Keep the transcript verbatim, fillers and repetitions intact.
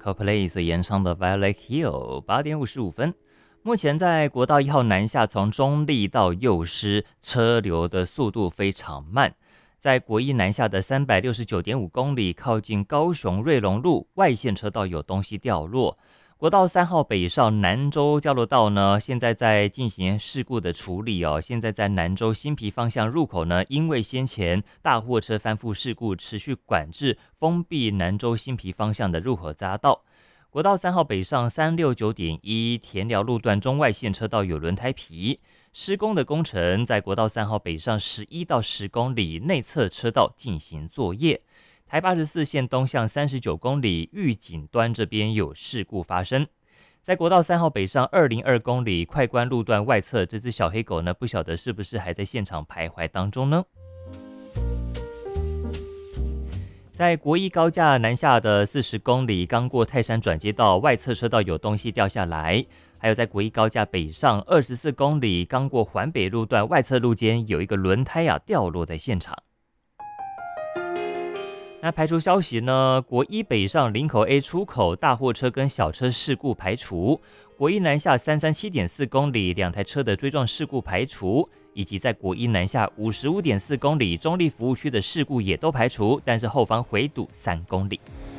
Coldplay 所演唱的 Violet Hill， 八点五十五分。目前在国道一号南下，从中立到幼师，车流的速度非常慢。在国一南下的三百六十九点五公里，靠近高雄瑞隆路外线车道有东西掉落。国道三号北上南州交流道呢，现在在进行事故的处理哦。现在在南州新皮方向入口呢，因为先前大货车翻覆事故，持续管制封闭南州新皮方向的入口匝道。国道三号北上三六九点一田寮路段中外线车道有轮胎皮施工的工程，在国道三号北上十一到十公里内侧车道进行作业。台八十四线东向三十九公里玉井端这边有事故发生。在国道三号北上二零二公里快关路段外侧，这只小黑狗呢，不晓得是不是还在现场徘徊当中呢？在国一高架南下的四十公里，刚过泰山转接道外侧车道有东西掉下来。还有在国一高架北上二十四公里，刚过环北路段外侧路肩有一个轮胎啊掉落在现场。那排除消息呢？国一北上林口 A 出口大货车跟小车事故排除，国一南下三三七点四公里两台车的追撞事故排除，以及在国一南下五十五点四公里中立服务区的事故也都排除，但是后方回堵三公里。